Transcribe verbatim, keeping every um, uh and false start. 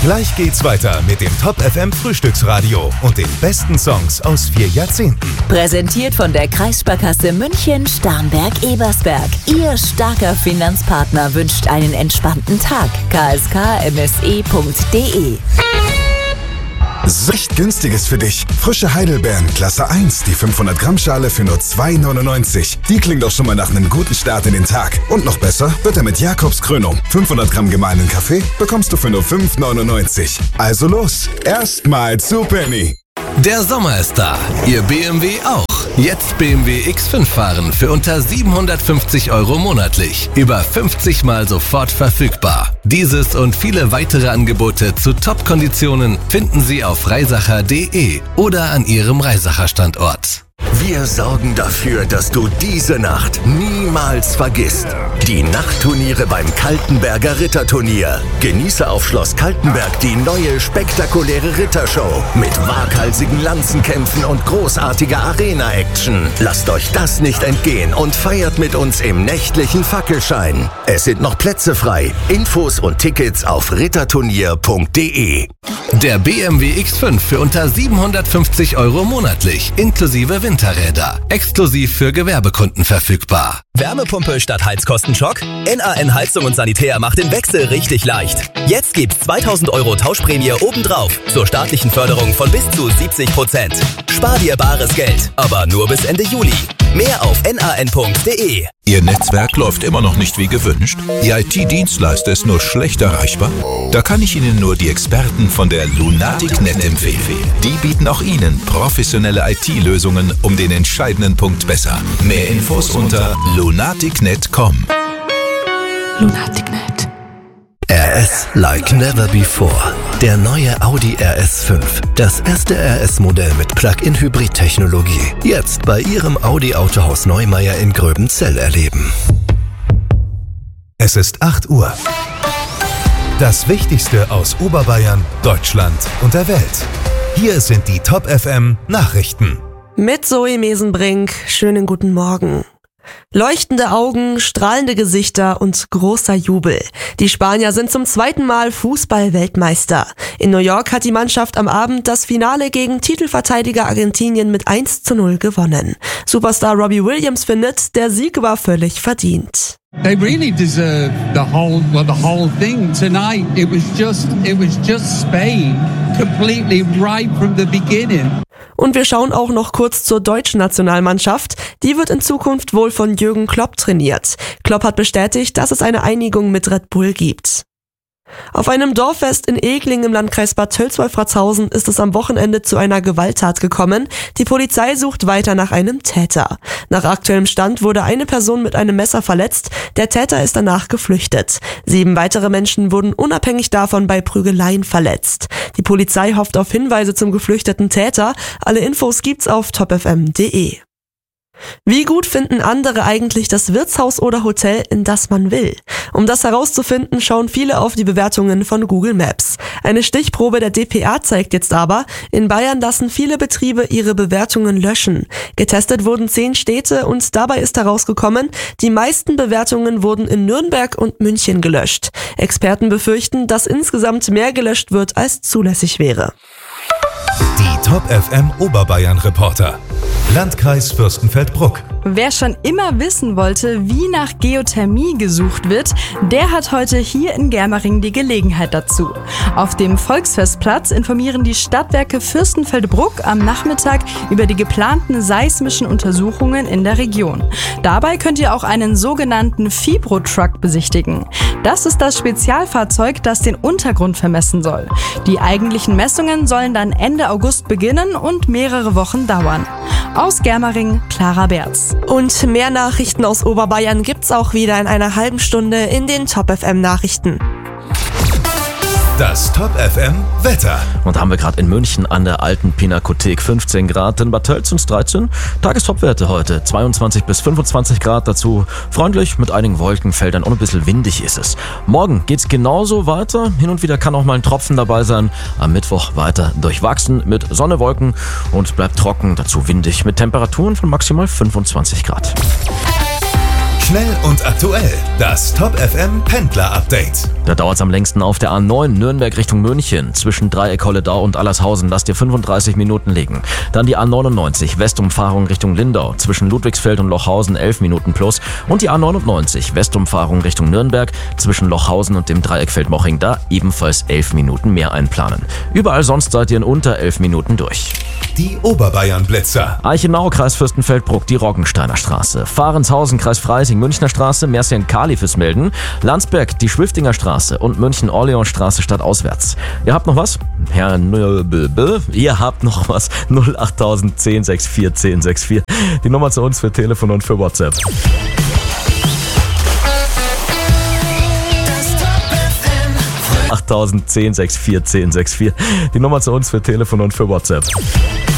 Gleich geht's weiter mit dem Top F M Frühstücksradio und den besten Songs aus vier Jahrzehnten. Präsentiert von der Kreissparkasse München, Starnberg, Ebersberg. Ihr starker Finanzpartner wünscht einen entspannten Tag. k s k m s e punkt d e. Recht günstiges für dich. Frische Heidelbeeren, Klasse eins, die fünfhundert Gramm Schale für nur zwei neunundneunzig. Die klingt doch schon mal nach einem guten Start in den Tag. Und noch besser wird er mit Jakobs Krönung. fünfhundert Gramm gemahlenen Kaffee bekommst du für nur fünf neunundneunzig. Also los, erstmal zu Penny. Der Sommer ist da, Ihr B M W auch. Jetzt B M W X fünf fahren für unter siebenhundertfünfzig Euro monatlich. Über fünfzig Mal sofort verfügbar. Dieses und viele weitere Angebote zu Top-Konditionen finden Sie auf reisacher punkt d e oder an Ihrem Reisacher Standort. Wir sorgen dafür, dass du diese Nacht niemals vergisst. Die Nachtturniere beim Kaltenberger Ritterturnier. Genieße auf Schloss Kaltenberg die neue spektakuläre Rittershow mit waghalsigen Lanzenkämpfen und großartiger Arena-Action. Lasst euch das nicht entgehen und feiert mit uns im nächtlichen Fackelschein. Es sind noch Plätze frei. Infos und Tickets auf ritterturnier punkt d e. Der B M W X fünf für unter siebenhundertfünfzig Euro monatlich, inklusive Winterräder. Exklusiv für Gewerbekunden verfügbar. Wärmepumpe statt Heizkostenschock? N A N Heizung und Sanitär macht den Wechsel richtig leicht. Jetzt gibt's zweitausend Euro Tauschprämie obendrauf zur staatlichen Förderung von bis zu siebzig Prozent. Spar dir bares Geld, aber nur bis Ende Juli. Mehr auf n a n punkt d e. Ihr Netzwerk läuft immer noch nicht wie gewünscht? Ihr I T-Dienstleister ist nur schlecht erreichbar? Da kann ich Ihnen nur die Experten von der Lunatic.net empfehlen. Die bieten auch Ihnen professionelle I T-Lösungen um den entscheidenden Punkt besser. Mehr Infos unter lunatic punkt net punkt com. Lunatic.net. R S like never before. Der neue Audi R S fünf. Das erste R S-Modell mit Plug-in-Hybrid-Technologie. Jetzt bei Ihrem Audi-Autohaus Neumeier in Gröbenzell erleben. Es ist acht Uhr. Das Wichtigste aus Oberbayern, Deutschland und der Welt. Hier sind die Top F M Nachrichten. Mit Zoe Mesenbrink, schönen guten Morgen. Leuchtende Augen, strahlende Gesichter und großer Jubel. Die Spanier sind zum zweiten Mal Fußball-Weltmeister. In New York hat die Mannschaft am Abend das Finale gegen Titelverteidiger Argentinien mit eins zu null gewonnen. Superstar Robbie Williams findet, der Sieg war völlig verdient. They really deserve the whole, well, the whole thing tonight. It was just, it was just Spain, completely right from the beginning. Und wir schauen auch noch kurz zur deutschen Nationalmannschaft. Die wird in Zukunft wohl von Jürgen Klopp trainiert. Klopp hat bestätigt, dass es eine Einigung mit Red Bull gibt. Auf einem Dorffest in Egling im Landkreis Bad Tölz-Wolfratshausen ist es am Wochenende zu einer Gewalttat gekommen. Die Polizei sucht weiter nach einem Täter. Nach aktuellem Stand wurde eine Person mit einem Messer verletzt. Der Täter ist danach geflüchtet. Sieben weitere Menschen wurden unabhängig davon bei Prügeleien verletzt. Die Polizei hofft auf Hinweise zum geflüchteten Täter. Alle Infos gibt's auf top f m punkt d e. Wie gut finden andere eigentlich das Wirtshaus oder Hotel, in das man will? Um das herauszufinden, schauen viele auf die Bewertungen von Google Maps. Eine Stichprobe der D P A zeigt jetzt aber, in Bayern lassen viele Betriebe ihre Bewertungen löschen. Getestet wurden zehn Städte und dabei ist herausgekommen, die meisten Bewertungen wurden in Nürnberg und München gelöscht. Experten befürchten, dass insgesamt mehr gelöscht wird, als zulässig wäre. Die Top F M Oberbayern Reporter. Landkreis Fürstenfeldbruck. Wer schon immer wissen wollte, wie nach Geothermie gesucht wird, der hat heute hier in Germering die Gelegenheit dazu. Auf dem Volksfestplatz informieren die Stadtwerke Fürstenfeldbruck am Nachmittag über die geplanten seismischen Untersuchungen in der Region. Dabei könnt ihr auch einen sogenannten Fibro-Truck besichtigen. Das ist das Spezialfahrzeug, das den Untergrund vermessen soll. Die eigentlichen Messungen sollen dann Ende August beginnen und mehrere Wochen dauern. Aus Germering, Clara Berz. Und mehr Nachrichten aus Oberbayern gibt's auch wieder in einer halben Stunde in den Top F M Nachrichten. Das Top F M Wetter. Und da haben wir gerade in München an der alten Pinakothek fünfzehn Grad, in Bad Tölz sind es dreizehn. Tagestopwerte heute zweiundzwanzig bis fünfundzwanzig Grad, dazu freundlich mit einigen Wolkenfeldern und ein bisschen windig ist es. Morgen geht's genauso weiter, hin und wieder kann auch mal ein Tropfen dabei sein. Am Mittwoch weiter durchwachsen mit Sonne, Wolken und bleibt trocken, dazu windig mit Temperaturen von maximal fünfundzwanzig Grad. Schnell und aktuell. Das Top F M Pendler Update. Da dauert es am längsten auf der A neun Nürnberg Richtung München. Zwischen Dreieck-Holledau und Allershausen lasst ihr fünfunddreißig Minuten liegen. Dann die A neunundneunzig Westumfahrung Richtung Lindau. Zwischen Ludwigsfeld und Lochhausen elf Minuten plus. Und die A neunundneunzig Westumfahrung Richtung Nürnberg. Zwischen Lochhausen und dem Dreieckfeld-Moching. Da ebenfalls elf Minuten mehr einplanen. Überall sonst seid ihr in unter elf Minuten durch. Die Oberbayern-Blitzer. Eichenau, Kreis Fürstenfeldbruck, die Roggensteiner Straße. Fahrenshausen, Kreis Freising, Münchner Straße, Mersian-Kali fürs Melden. Landsberg, die Schwiftinger Straße und München-Orleans-Straße stadtauswärts. Ihr habt noch was? Herr Nöbel, ihr habt noch was? null acht null null sechs vier eins null sechs vier. Die Nummer zu uns für Telefon und für WhatsApp. acht null null null sechs vier eins null sechs vier. Die Nummer zu uns für Telefon und für WhatsApp.